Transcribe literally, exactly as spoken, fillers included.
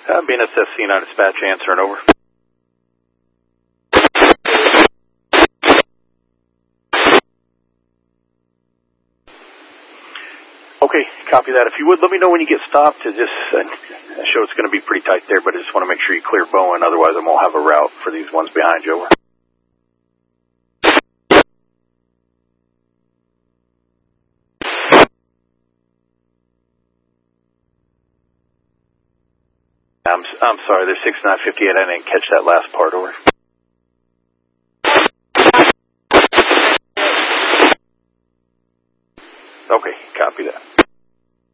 Uh, B N S S C nine dispatch, answering over. Okay, copy that. If you would, let me know when you get stopped. To just uh, show it's going to be pretty tight there, but I just want to make sure you clear Bowen. Otherwise, I'm going to have a route for these ones behind you. Over. I'm I'm sorry. There's six nine fifty-eight. I didn't catch that last part. Over. Okay, copy that.